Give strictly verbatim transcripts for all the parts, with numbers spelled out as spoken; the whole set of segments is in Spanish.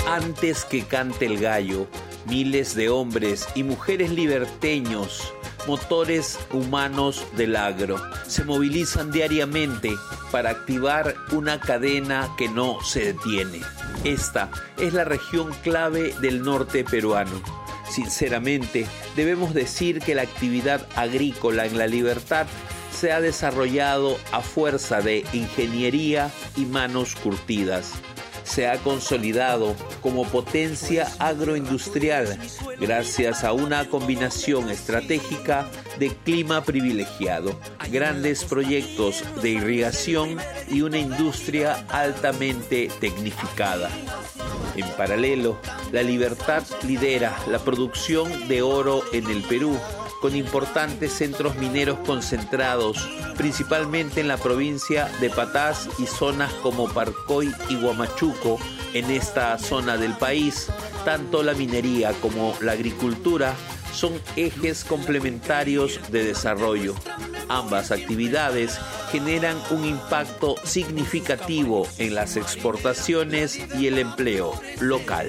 Antes que cante el gallo, miles de hombres y mujeres liberteños, motores humanos del agro, se movilizan diariamente para activar una cadena que no se detiene. Esta es la región clave del norte peruano. Sinceramente, debemos decir que la actividad agrícola en La Libertad se ha desarrollado a fuerza de ingeniería y manos curtidas. Se ha consolidado como potencia agroindustrial gracias a una combinación estratégica de clima privilegiado, grandes proyectos de irrigación y una industria altamente tecnificada. En paralelo, La Libertad lidera la producción de oro en el Perú, con importantes centros mineros concentrados, principalmente en la provincia de Patás y zonas como Parcoy y Huamachuco. En esta zona del país, tanto la minería como la agricultura son ejes complementarios de desarrollo. Ambas actividades generan un impacto significativo en las exportaciones y el empleo local.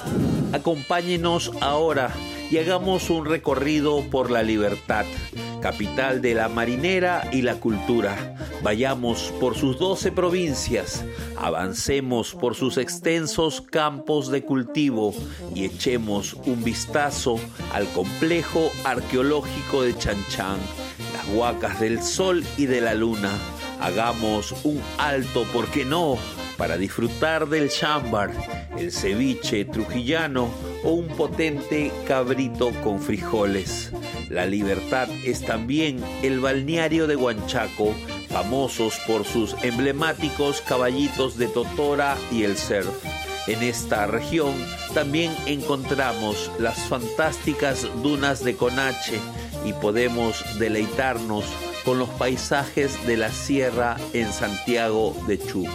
Acompáñenos ahora y hagamos un recorrido por La Libertad, capital de la marinera y la cultura. Vayamos por sus doce provincias, avancemos por sus extensos campos de cultivo y echemos un vistazo al complejo arqueológico de Chanchán, las huacas del sol y de la luna. Hagamos un alto, ¿por qué no?, para disfrutar del chámbar, el ceviche trujillano o un potente cabrito con frijoles. La Libertad es también el balneario de Huanchaco, famosos por sus emblemáticos caballitos de totora y el surf. En esta región también encontramos las fantásticas dunas de Conache y podemos deleitarnos con los paisajes de la sierra en Santiago de Chuco.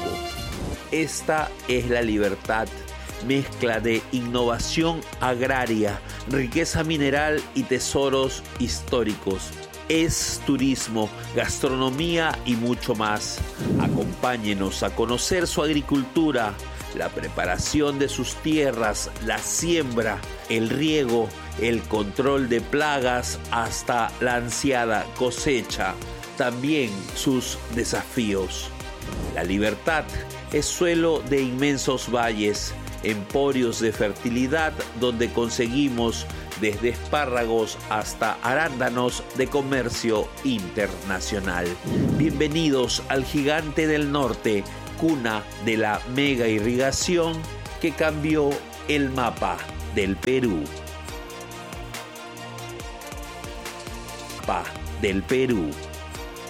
Esta es La Libertad, mezcla de innovación agraria, riqueza mineral y tesoros históricos. Es turismo, gastronomía y mucho más. Acompáñenos a conocer su agricultura, la preparación de sus tierras, la siembra, el riego, el control de plagas hasta la ansiada cosecha, también sus desafíos. La Libertad es suelo de inmensos valles, emporios de fertilidad donde conseguimos desde espárragos hasta arándanos de comercio internacional. Bienvenidos al gigante del norte, cuna de la mega irrigación que cambió el mapa del Perú. Mapa del Perú.